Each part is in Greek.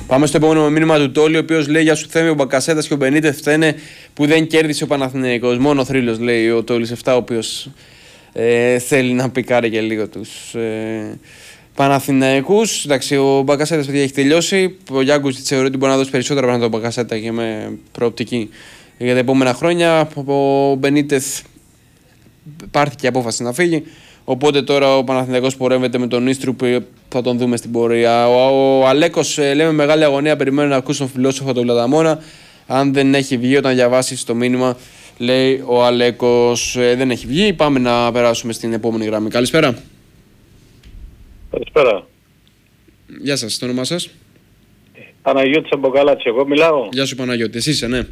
Πάμε στο επόμενο μήνυμα του Τόλι, ο οποίος λέει: Γεια σου Θέμη, ο Μπακασέτας και ο Μπενίτεθ φταίνε που δεν κέρδισε ο Παναθηναϊκός. Μόνο ο θρύλος, λέει ο Τόλις 7, ο οποίος θέλει να πικάρει και λίγο τους Παναθηναϊκούς. Εντάξει, ο Μπακασέτας έχει τελειώσει. Ο Γιάνκους θεωρεί ότι μπορεί να δώσει περισσότερα πράγματα από τον Μπακασέτα και με προοπτική για τα επόμενα χρόνια. Ο Μπενίτεθ πάρθηκε απόφαση να φύγει. Οπότε τώρα ο Παναθηναϊκός πορεύεται με τον Ίστρου που θα τον δούμε στην πορεία. Ο Αλέκος λέει με μεγάλη αγωνία περιμένει να ακούσει τον φιλόσοφο του Βλαταμόνα. Αν δεν έχει βγει όταν διαβάσει το μήνυμα, λέει ο Αλέκος, δεν έχει βγει. Πάμε να περάσουμε στην επόμενη γραμμή. Καλησπέρα. Καλησπέρα. Γεια σας, το όνομά σας? Παναγιώτης από Καλάτσι, εγώ μιλάω. Γεια σου Παναγιώτη, εσύ είσαι, ναι.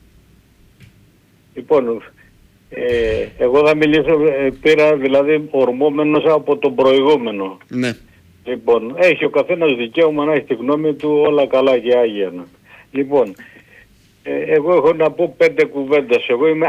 Λοιπόν, εγώ θα μιλήσω, πήρα δηλαδή ορμόμενος από τον προηγούμενο. Ναι. Λοιπόν, έχει ο καθένας δικαίωμα να έχει τη γνώμη του, όλα καλά και άγια. Λοιπόν, εγώ έχω να πω 5 κουβέντες. Εγώ είμαι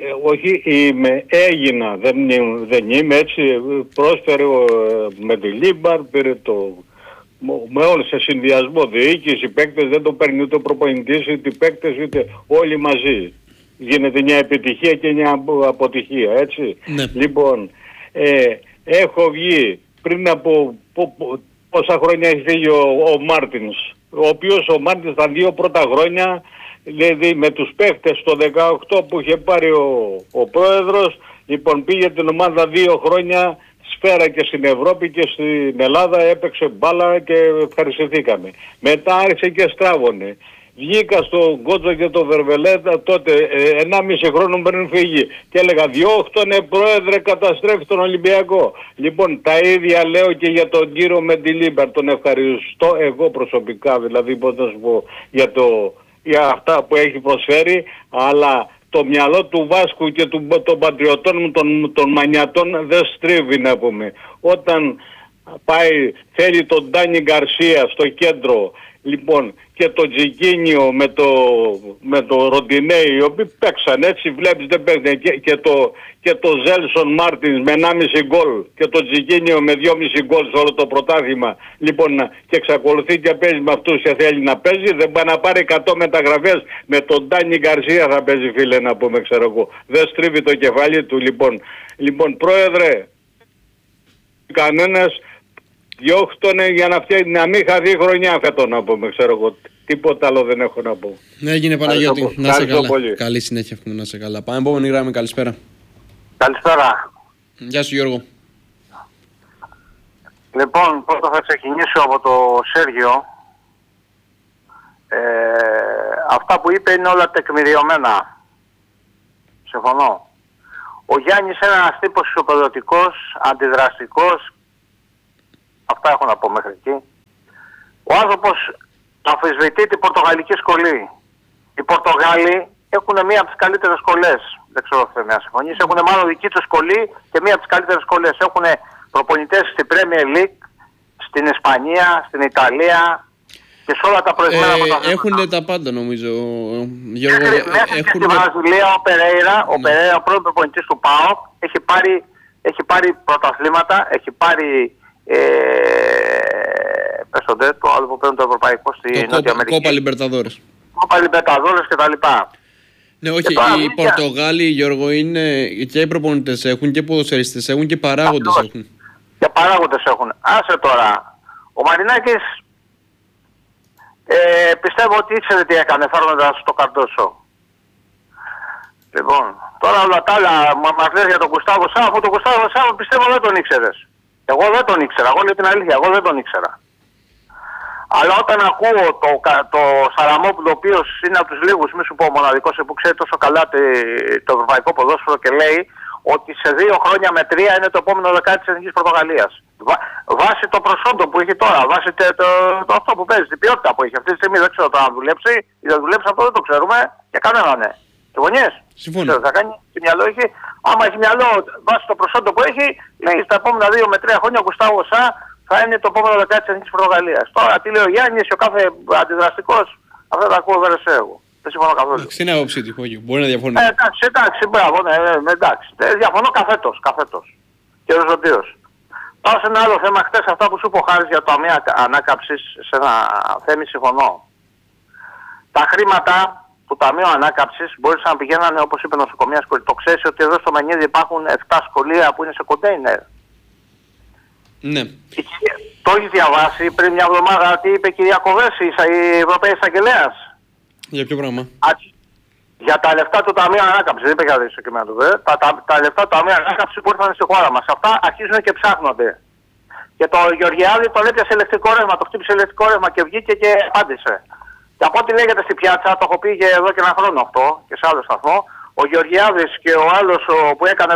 έγινα, δεν είμαι έτσι. Πρόσφερε με τη Λίμπαρ, πήρε με όλους σε συνδυασμό διοίκηση, παίκτες, δεν το παίρνει ούτε ο προπονητής, ούτε οι παίκτες, ούτε όλοι μαζί. Γίνεται μια επιτυχία και μια αποτυχία, έτσι. Ναι. Λοιπόν, έχω βγει πριν από πόσα χρόνια έχει φύγει ο Μάρτινς, ο οποίος ο Μάρτινς τα 2 πρώτα χρόνια, δηλαδή με τους παίχτες το 18 που είχε πάρει ο πρόεδρος, λοιπόν πήγε την ομάδα 2 χρόνια σφαίρα και στην Ευρώπη και στην Ελλάδα, έπαιξε μπάλα και ευχαριστηθήκαμε. Μετά άρχισε και στράβωνε. Βγήκα στον Κότζο και το Βερβελέτα τότε 1,5 χρόνο πριν φύγει και έλεγα διώχτωνε πρόεδρε, καταστρέφει τον Ολυμπιακό. Λοιπόν, τα ίδια λέω και για τον κύριο Μεντιλίμπερ, τον ευχαριστώ εγώ προσωπικά, δηλαδή πώς να σου πω, για αυτά που έχει προσφέρει, αλλά το μυαλό του Βάσκου και των πατριωτών των Μανιατών δεν στρίβει, να πούμε. Όταν θέλει τον Ντάνι Γκαρσία στο κέντρο, λοιπόν, και το Τζικίνιο με το Ροντινέι, οι οποίοι παίξαν, έτσι βλέπεις, δεν παίξαν, και το Ζέλσον Μάρτινς με 1,5 γκολ και το Τζικίνιο με 2,5 γκολ σε όλο το πρωτάθλημα, λοιπόν, και εξακολουθεί και παίζει με αυτούς και θέλει να παίζει, δεν πάει να πάρει 100 μεταγραφές, με τον Ντάνι Γκαρσία θα παίζει, φίλε, να πούμε, ξέρω εγώ, δεν στρίβει το κεφάλι του. Λοιπόν, πρόεδρε, κανένας διώχτωνε για να μην χαθεί χρονιά φέτο, να πούμε, ξέρω εγώ. Τίποτα άλλο δεν έχω να πω. Έγινε Παναγιώτη, να σε καλά. Πολύ. Καλή συνέχεια, εύχομαι να σε καλά. Πάμε επόμενη γράμμη, καλησπέρα. Καλησπέρα. Γεια σου Γιώργο. Λοιπόν, πρώτα θα ξεκινήσω από το Σέργιο. Αυτά που είπε είναι όλα τεκμηριωμένα. Συμφωνώ. Ο Γιάννης είναι ένας τύπος ισοπεδωτικός, αντιδραστικός. Αυτά έχω να πω μέχρι εκεί. Ο άνθρωπος αμφισβητεί την πορτογαλική σχολή. Οι Πορτογάλοι έχουν μία από τις καλύτερες σχολές. Δεν ξέρω αν θα συμφωνείς. Έχουν μάλλον δική τους σχολή και μία από τις καλύτερες σχολές. Έχουν προπονητές στην Premier League, στην Ισπανία, στην Ιταλία και σε όλα τα προηγούμενα πρωταθλήματα. Έχουν τα πάντα, νομίζω. Μέχρι και στη Βραζιλία ο Περέιρα, ο πρώην προπονητής του ΠΑΟΚ, έχει πάρει πρωταθλήματα, έχει πάρει πες το άλλο που παίρνουν το ευρωπαϊκό στη Νότια Αμερική. Κόπα Λιμπερταδόρες. Κόπα Λιμπερταδόρες και τα λοιπά. Ναι, όχι, οι Πορτογάλοι, Γιώργο, είναι και οι προπονητές έχουν και ποδοσφαιριστές έχουν και παράγοντες έχουν. Και παράγοντες έχουν. Άσε τώρα, ο Μαρινάκης πιστεύω ότι ήξερε τι έκανε φέρνοντας το Καρτόσο. Λοιπόν, τώρα όλα τα άλλα μας λες για τον Γκουστάβο Σάββο, τον Γκουστάβο Σάββο πιστεύω δεν τον ήξερες. Εγώ δεν τον ήξερα, εγώ λέω την αλήθεια, εγώ δεν τον ήξερα. Αλλά όταν ακούω το Σαραμόπουλο, ο οποίος είναι από τους λίγους, μη σου πω μοναδικός, που ξέρει τόσο καλά το ευρωπαϊκό ποδόσφαιρο και λέει ότι σε 2 χρόνια με 3 είναι το επόμενο δεκάτι της Εθνικής Πορτογαλίας. Βάσει το προσόντο που έχει τώρα, βάσει το αυτό που παίζει, την ποιότητα που έχει αυτή τη στιγμή, δεν ξέρω το αν δουλέψει ή δεν δουλέψει, αυτό δεν το ξέρουμε και κανένα ναι. Συμφωνείς? Συμφωνώ. Θα κάνει, τι μυαλό έχει. Άμα έχει μυαλό βάσει το προσόντο που έχει, λέει στα επόμενα 2 με 3 χρόνια ο Γκουστάβο Σά θα είναι το επόμενο δεκάτι της Εθνικής Πορτογαλίας. Τώρα τι λέει ο Γιάννης, ο κάθε αντιδραστικός, αυτά τα ακούω βέρεσαι εγώ. Δεν συμφωνώ καθόλου. Στην άποψή του, μπορεί να διαφωνεί. Εντάξει, μπράβο, ναι, εντάξει. Διαφωνώ καθέτος. Και οριζοντίως. Πάω σε ένα άλλο θέμα. Χτες αυτά που σου είπε ο Χάρης για το ταμείο ανάκαμψης, σε ένα θέμα συμφωνώ. Τα χρήματα του Ταμείου Ανάκαμψης μπορούσαν να πηγαίνανε, όπως είπε, νοσοκομεία σχολεία. Το ξέρεις ότι εδώ στο Μενίδη υπάρχουν 7 σχολεία που είναι σε κοντέινερ. Ναι. Το έχει διαβάσει πριν μια εβδομάδα τι είπε η κυρία Κοβέση, η Ευρωπαϊκή Εισαγγελέας. Για ποιο πράγμα? Για τα λεφτά του Ταμείου Ανάκαμψης, δεν είπε για το κείμενο του. Τα λεφτά του Ταμείου Ανάκαμψης που ήρθαν στη χώρα μας. Αυτά αρχίζουν και ψάχνονται. Και το Γεωργιάδη τον έπιασε ηλεκτρικό ρεύμα, το χτύπησε ηλεκτρικό ρεύμα και βγήκε και απάντησε. Και από ό,τι λέγεται στην πιάτσα, το έχω πει και εδώ και ένα χρόνο αυτό και σε άλλο σταθμό, ο Γεωργιάδης και ο άλλος που έκανε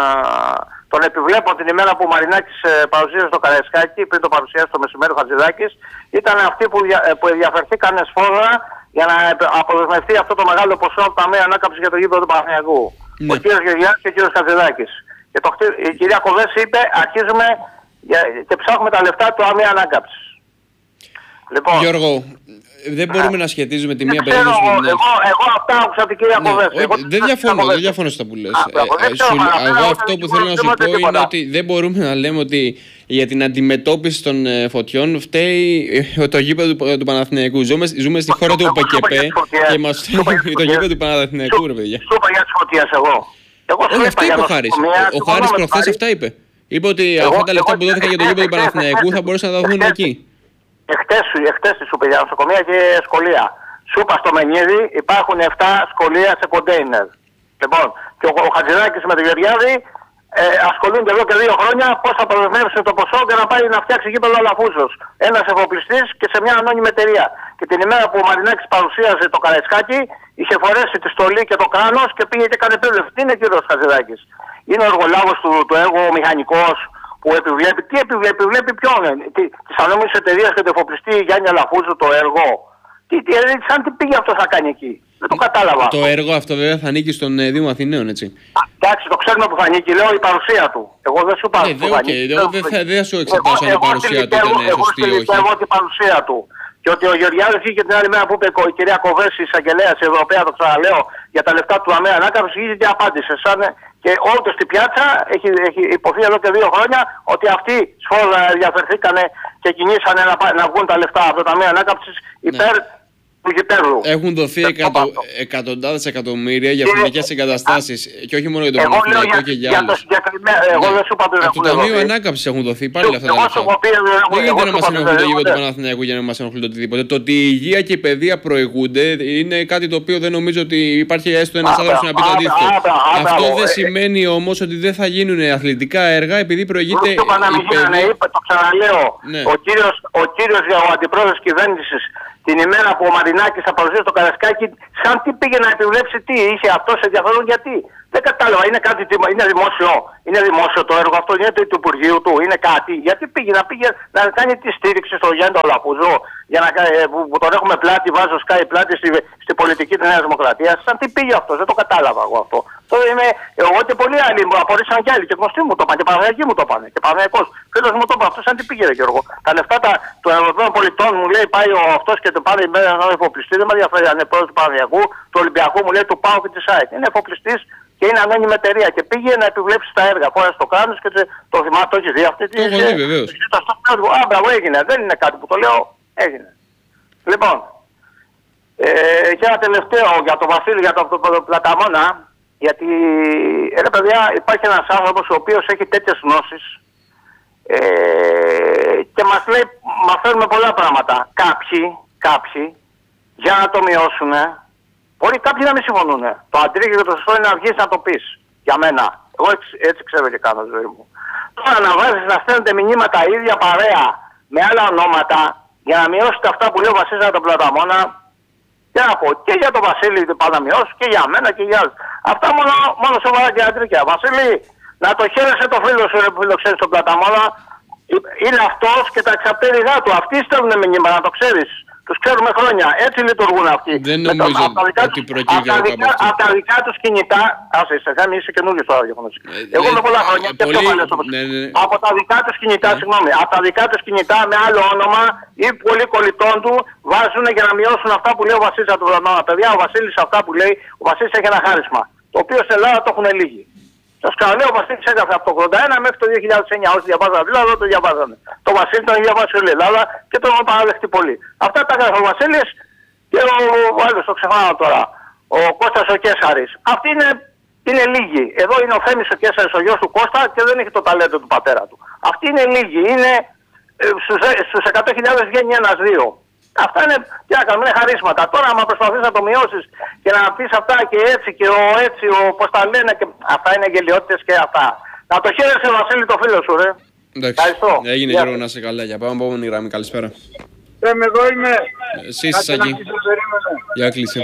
τον επιβλέπω την ημέρα που ο Μαρινάκης παρουσίασε το Καραϊσκάκι, πριν το παρουσιάσει το μεσημέρι ο Χατζηδάκης, ήταν αυτοί που ενδιαφερθήκαν σφόδρα για να αποδεσμευτεί αυτό το μεγάλο ποσό από τα Ταμεία Ανάκαμψης για το γήπεδο του Παναθηναϊκού. Ναι. Ο κύριος Γεωργιάδης και ο κύριος Χατζηδάκης. Και η κυρία Κοβέση είπε, αρχίζουμε και ψάχνουμε τα λεφτά του Ταμείου Ανάκαμψης. Λοιπόν, Γιώργο, δεν μπορούμε να σχετίζουμε τη μία ξέρω, περίπτωση με την άλλη. εγώ αυτά άκουσα την κυρία Κοβέση. Δεν διαφωνώ στα που λες. Εγώ αυτό που θέλω να σου πω είναι ότι δεν μπορούμε να λέμε ότι για την αντιμετώπιση των φωτιών φταίει το γήπεδο του Παναθηναϊκού. Ζούμε στη χώρα του ΟΠΕΚΕΠΕ και μας φταίει το γήπεδο του Παναθηναϊκού, ρε παιδιά. Σου είπα για τις φωτιές εγώ. Όχι, αυτό είπε ο Χάρης. Ο Χάρης προχθές αυτά είπε. Είπε ότι αυτά τα λεφτά που δόθηκαν για το γήπεδο του Παναθηναϊκού θα μπορούσαν να τα δοθούν εκεί. Εχθές τη σου είπε για νοσοκομεία και σχολεία. Σου είπα στο Μενίδη υπάρχουν 7 σχολεία σε κοντέινερ. Λοιπόν, και ο Χατζηδάκης με τον Γεωργιάδη ασχολούνται εδώ και 2 χρόνια πώς θα προδεσμεύσουν το ποσό για να πάει να φτιάξει γήπεδο Αλαφούζος. Ένας εφοπλιστής και σε μια ανώνυμη εταιρεία. Και την ημέρα που ο Μαρινάκης παρουσίαζε το Καραϊσκάκι, είχε φορέσει τη στολή και το κράνος και πήγε και έκανε επίβλεψη. Τι είναι ο κύριος Χατζηδάκης? Είναι ο εργολάβος του έργου, ο μηχανικός που επιβλέπει. Τι επιβλέπει ποιον? Της ανώνυμης εταιρείας και του εφοπλιστή Γιάννη Αλαφούζου το έργο. Σαν τι πήγε αυτό θα κάνει εκεί? Δεν το κατάλαβα. Το έργο αυτό βέβαια θα ανήκει στον Δήμο Αθηναίων, έτσι. Εντάξει, το ξέρουμε που θα ανήκει, λέω η παρουσία του. Εγώ δεν σου πάω. Δεν θα σου εξετάσω αν η παρουσία του ήταν σωστή ή όχι. Εγώ την παρουσία του. Και ότι ο Γεωργιάδης βγήκε την άλλη μέρα που είπε η κυρία Κοβέση, η εισαγγελέας Ευρωπαία, το ξαναλέω, για τα λεφτά του Ταμείου Ανάκαμψης, βγήκε και απάντησε. Και όλο στην πιάτσα έχει υποθεί εδώ και 2 χρόνια ότι αυτοί σφόδρα ενδιαφερθήκανε και κινήσανε να βγουν τα λεφτά από το Ταμείο Ανάκαμψης υπέρ του γηπέδου. Έχουν δοθεί εκατοντάδες εκατομμύρια για εθνικές εγκαταστάσεις και όχι μόνο για το Παναθηναϊκό και για άλλους. Εγώ δεν σου είπα ότι από το Ταμείο Ανάκαμψης έχουν δοθεί πάλι αυτά τα λεφτά. Δεν γίνεται να μας ενοχλεί το γήπεδο του Παναθηναϊκού για να μας ενοχλεί το οτιδήποτε. Το ότι η υγεία και η παιδεία προηγούνται είναι κάτι το οποίο δεν νομίζω ότι υπάρχει έστω ένας άνθρωπος να πει το αντίθετο. Αυτό δεν σημαίνει όμως ότι δεν θα γίνουν αθλητικά έργα επειδή προηγείται η παιδεία. Το ξαναλέω. Ο κύριος ο αντιπρόεδρος κυβέρνησης την ημέρα που ο Μαρινάκης θα παρουσίασε το Καραϊσκάκι, σαν τι πήγε να επιβλέψει, τι είχε αυτός ενδιαφέρον, γιατί. Δεν κατάλαβα, είναι δημόσιο. Είναι δημόσιο το έργο αυτό, είναι του Υπουργείου του, είναι κάτι. Γιατί πήγε να κάνει τη στήριξη στο Γιάννη Λαπούζο, που τον έχουμε πλάτη, βάζω σκάι πλάτη στη πολιτική της Νέας Δημοκρατίας. Σαν τι πήγε αυτό, δεν το κατάλαβα εγώ αυτό. Τώρα εγώ και πολλοί άλλοι μου απορρίσαν κι άλλοι και γνωστοί μου το είπαν και Παναθηναϊκοί μου το είπαν. Και Παναθηναϊκός φίλος μου το είπαν αυτό, σαν τι πήγε, Γιώργο. Τα λεφτά των Ευρωπαίων πολιτών μου λέει πάει αυτός και το πάρει με έναν εφοπλιστή. Δεν με ενδιαφέρει αν είναι πρόεδρος του Παναθηναϊκού, του Ολυμπιακού μου λέει του ΠΑΟΚ και της ΑΕΚ. Είναι εφοπλιστής και είναι ανώνυμη εταιρεία και πήγε να επιβλέψει τα έργα. Πόρα στο κράνος και το θυμάται, το έχει δει αυτή τη. Το έχω δει βεβαίως. Μπράβο, έγινε. Δεν είναι κάτι που το λέω, έγινε. Λοιπόν, και ένα τελευταίο για τον Βασίλη, για τον Πλαταμόνα. Γιατί, ρε παιδιά, υπάρχει ένας άνθρωπος ο οποίος έχει τέτοιες γνώσεις και μας λέει, μαθαίνουμε πολλά πράγματα. Κάποιοι, για να το μειώσουν, μπορεί κάποιοι να μην συμφωνούν. Το αντρίγιο και το σωστό είναι να βγεις να το πεις. Για μένα. Εγώ έτσι ξέρω και κάνω τη ζωή μου. Τώρα να βάζεις να στέλνετε μηνύματα ίδια παρέα με άλλα ονόματα για να μειώσετε αυτά που λέει ο Βασίλης τον Πλαταμόνα. Και να πω και για τον Βασίλη πάνω να μειώσω και για μένα και για άλλους. Αυτά μόνο σοβαρά και αντρίκια. Βασίλη, να το χαίρεσαι το φίλο σου που φιλοξένει στον Πλαταμόνα. Είναι αυτός και τα εξαπτέρυγά του. Αυτοί στέλνουν μηνύματα, να το ξέρεις. Τους ξέρουμε χρόνια. Έτσι λειτουργούν αυτοί. Δεν νομίζω ότι προκύπτει από αυτό. Από τα δικά τους κινητά. Άσε, είσαι καινούργιος τώρα γεγονός. Εγώ με πολλά χρόνια και πιο παλιός όπως. Από τα δικά τους κινητά, συγγνώμη. Από τα δικά τους κινητά με άλλο όνομα ή πολλοί κολλητών του βάζουν για να μειώσουν αυτά που λέει ο Βασίλης από τον Πλαταμόνα. Παιδιά, ο Βασίλης αυτά που λέει, ο Βασίλης έχει ένα χάρισμα. Το οποίο στην Ελλάδα το έχουν λίγοι. Σας ξαναλέω, ο Βασίλης έγραφε από το 81 μέχρι το 2009. Όσοι διαβάζανε δηλαδή, το διαβάζανε. Το Βασίλη τον διαβάσει όλη η Ελλάδα και τον έχουν παραδεχτεί πολύ. Αυτά τα έγραφε ο Βασίλης και ο άλλος, το ξεχνάω τώρα. Ο Κώστας ο Κέσαρης. Αυτοί είναι λίγοι. Εδώ είναι ο Θέμης ο Κέσαρης, ο γιος του Κώστα και δεν έχει το ταλέντο του πατέρα του. Αυτοί είναι λίγοι. Είναι στους 100.000 βγαίνει ένας-δύο. Αυτά είναι, τι να κάνουμε, είναι χαρίσματα. Τώρα, άμα προσπαθείς να το μειώσεις και να πεις αυτά και έτσι και πώς τα λένε, και αυτά είναι γελιότητες και αυτά. Να το χαίρεσαι, Βασίλη, το φίλο σου, ρε. Εντάξει. Ευχαριστώ. Έγινε, Γιώργο, να είσαι καλά. Για πάμε από επόμενη γραμμή. Καλησπέρα. Εδώ είμαι. Εσύ είσαι εκεί. Για κλείσε.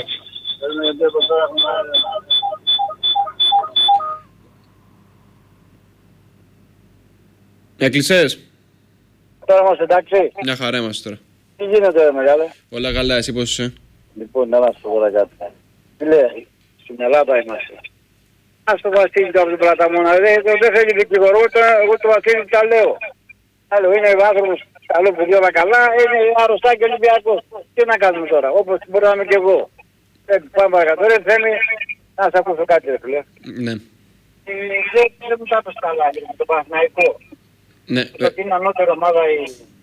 Για κλεισές. Τώρα είμαστε εντάξει. Μια χαρά είμαστε τώρα. Τι γίνεται, μεγάλε? Όλα καλά, εσύ πώς είσαι? Λοιπόν, να μας πω τώρα κάτι. Τι λέει, στην Ελλάδα είμαστε. Ας το Βασίλη το από την Πλαταμόνα. Δεν θέλει δικηγορό, εγώ το Βασίλη τα λέω. Άλλο είναι ο άνθρωπος, καλό παιδί, όλα καλά, είναι αρρωστά και Ολυμπιακός. Τι να κάνουμε τώρα, όπως μπορεί να είμαι και εγώ. Πάμε παρακάτω, ρε Θέμη, να σε ακούσω κάτι, ρε φίλε. Ναι. Δεν μου τα έπαιξε καλά, με το Παναθηναϊκό. Ναι. Γιατί είναι ανώτερη ομάδα η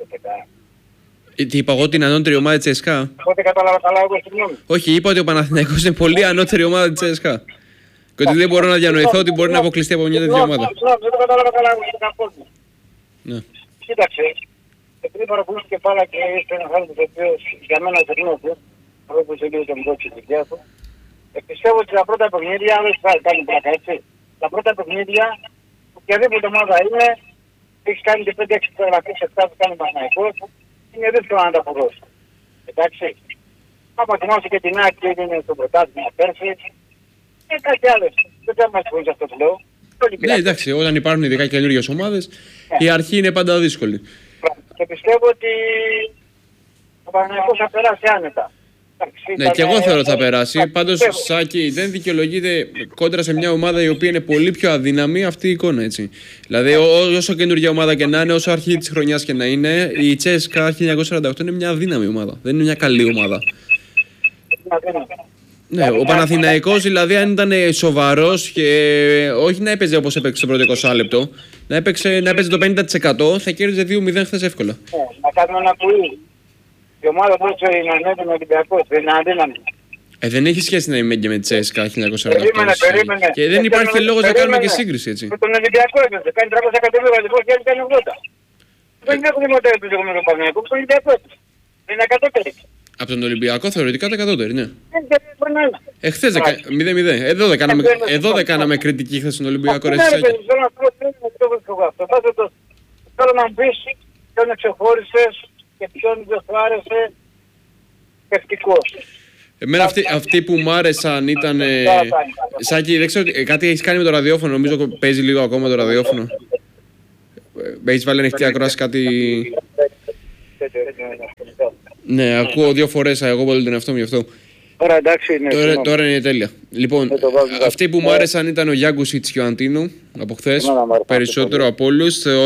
Τι είπα εγώ, την ανώτερη ομάδα της ЦΣΚΑ? Οπότε κατάλαβα καλά εγώ στη γνώμη. Όχι, είπα ότι ο Παναθηναϊκός είναι πολύ ανώτερη ομάδα της ЦΣΚΑ. Και ότι δεν μπορώ να διανοηθώ ότι μπορεί να αποκλειστεί από μια τέτοια ομάδα. Δεν το κατάλαβα καλά εγώ στον καθόλου. Ναι. Κοίταξε, επειδή παρακολούθησε και πάρα και είσαι ένας άνθρωπος ο οποίος για μένα σε γνώθει, αυτό που είσαι λίγο και μικρό της ηλικίας του, πιστεύω ότι τα πρώτα παιχνίδια, δεν θα κάνει πλάκα, έτσι. Τα πρώτα παιχνίδια, οποιαδήποτε ομάδα είναι, έχεις κάνει και 5-6 φωτογραφίες, 7 που κάνει Παναθηναϊκός, είναι δύσκολο να τα αποδώσει. Εντάξει. Άμα θυμάσαι και την Άκη έγινε στο πρωτάθλημα πέρσι, και κάτι άλλο. Δεν θα μας βοηθήσει αυτό που λέω. Ναι, εντάξει, όταν υπάρχουν ειδικά καινούργιες ομάδες, η αρχή είναι πάντα δύσκολη. Και πιστεύω ότι ο Παναθηναϊκός θα περάσει άνετα. Ναι, και εγώ θεωρώ ότι θα περάσει. Πάντως, Σάκη, δεν δικαιολογείται κόντρα σε μια ομάδα η οποία είναι πολύ πιο αδύναμη αυτή η εικόνα, έτσι. Δηλαδή, όσο καινούργια ομάδα και να είναι, όσο αρχή της χρονιάς και να είναι, η CSKA 1948 είναι μια αδύναμη ομάδα. Δεν είναι μια καλή ομάδα. Ναι, ο Παναθηναϊκός δηλαδή, αν ήταν σοβαρός και όχι να έπαιζε όπως έπαιξε στο πρώτο 20 λεπτό, να έπαιζε το 50%, θα κέρδιζε 2-0 χθες εύκολα. Να κάνουμε ένα πουλί. Η ομάδα που είναι ανέβη με Ολυμπιακός, δεν είναι αδύναμη. Δεν έχει σχέση να είμαι και με τη CSKA 1948. Περίμενε. Και δεν υπάρχει και λόγος να κάνουμε και σύγκριση, έτσι. Με τον Ολυμπιακό έπαιζε, κάνει 300 εκατομμύρια βασικός και κάνει 80. Δεν έχουν δημοτέρει του λεγόμενου του Παναθηναϊκού, τον Ολυμπιακό έπαιζε. Είναι εκατότερη. Από τον Ολυμπιακό θεωρητικά τα κατώτερη, ναι. Χθες 0-0. Εδώ δεν κάναμε κριτική χθες στον Ολυμπιακό, ρε Σάκη. Θέλω να μου πεις ποιον εξεχώρισες και ποιον δεν σου άρεσε παιχτικός. Εμένα αυτοί που μου άρεσαν ήταν... Σάκη, δεν ξέρω, κάτι έχεις κάνει με το ραδιόφωνο, νομίζω παίζει λίγο ακόμα το ραδιόφωνο. Έχεις βάλει ανοιχτή ακρόαση κάτι... Ναι, ακούω 2 φορές, εγώ βάλω τον εαυτό μου γι' αυτό. Τώρα εντάξει είναι. Τώρα είναι τέλεια. Λοιπόν, αυτοί που μου άρεσαν ήταν ο Γιάνγκουσιτς και ο Αντίνο από χθες, περισσότερο από όλους.